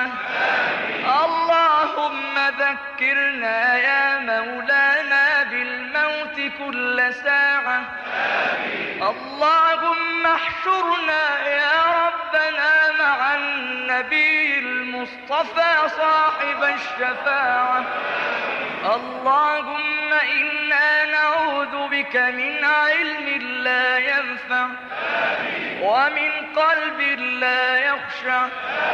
الشفاعة. اللهم ذكرنا يا مولانا بالموت كل ساعة. اللهم احشرنا يا ربنا مع النبي المصطفى صاحب الشفاعة. اللهم إنا نعوذ بك من علم لا ينفع ومن قلب لا يخشع